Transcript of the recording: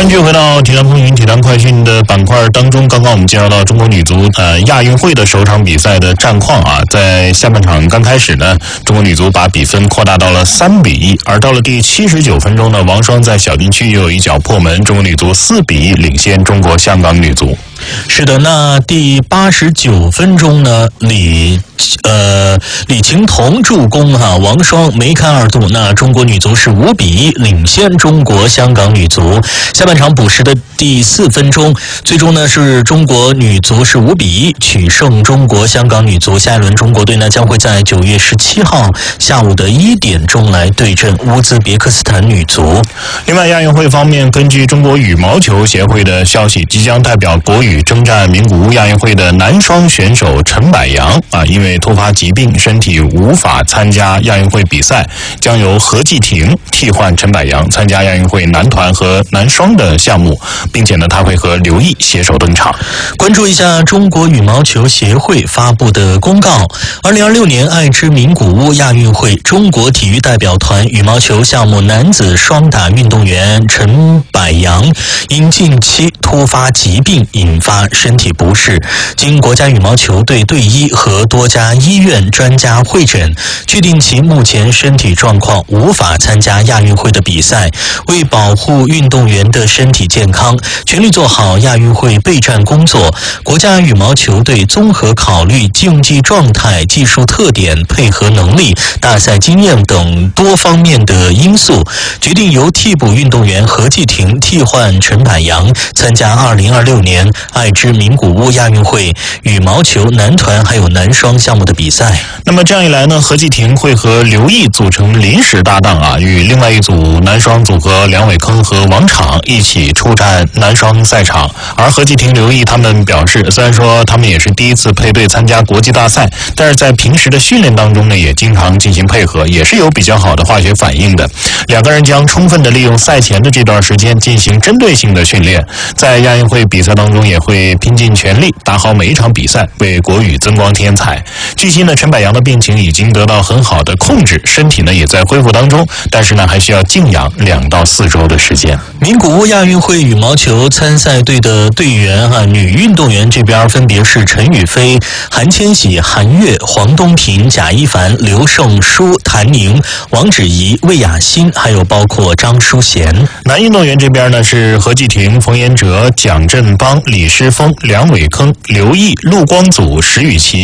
继续回到体坛风云、体坛快讯的板块当中。刚刚我们介绍到中国女足亚运会的首场比赛的战况啊，在下半场刚开始呢，中国女足把比分扩大到了3-1，而到了第79分钟呢，王霜在小禁区又有一脚破门，中国女足4-1领先中国香港女足。 是的，那第89分钟呢，李晴彤助攻王霜梅开二度，那中国女足是5-1领先中国香港女足。下半场补时的第4分钟，最终呢是中国女足是5-1取胜中国香港女足。下一轮中国队呢将会在9月17号下午的1点钟来对阵乌兹别克斯坦女足。 另外，亚运会方面，根据中国羽毛球协会的消息，即将代表国羽征战名古屋亚运会的男双选手陈百阳因为突发疾病，身体无法参加亚运会比赛，将由何继婷替换陈百阳参加亚运会男团和男双的项目，并且呢，他会和刘毅携手登场。 关注一下中国羽毛球协会发布的公告：2026年爱知名古屋亚运会，中国体育代表团羽毛球项目男子双打运动员陈百阳因近期突发疾病引发身体不适，经国家羽毛球队队医和多家医院专家会诊，确定其目前身体状况无法参加亚运会的比赛。为保护运动员的身体健康，全力做好亚运会备战工作，国家羽毛球队综合考虑竞技状态、技术特点、配合能力、大赛经验等多方面的因素，决定由替补运动员何继婷替换陈百阳参加2026年爱知名古屋亚运会羽毛球男团还有男双项目的比赛。 那么这样一来呢，何继婷会和刘毅组成临时搭档与另外一组男双组合梁伟铿和王昶一起出战男双赛场。而何继婷、刘毅他们表示，虽然说他们也是第一次配对参加国际大赛，但是在平时的训练当中呢，也经常进行配合，也是有比较好的化学反应的。两个人将充分的利用赛前的这段时间进行针对性的训练，在亚运会比赛当中也会拼尽全力打好每一场比赛，为国羽增光添彩。据悉呢，陈百阳的病情已经得到很好的控制，身体呢也在恢复当中，但是呢还需要静养2到4周的时间。 名古屋亚运会羽毛球参赛队的队员女运动员这边分别是陈雨菲、韩千玺、韩悦、黄东萍、贾一凡、刘胜书、谭宁、王芷怡、魏雅欣，还有包括张淑贤。 男运动员这边呢是何继婷、冯彦哲、蒋振邦、李诗峰、梁伟铿、刘毅、陆光祖、石宇奇、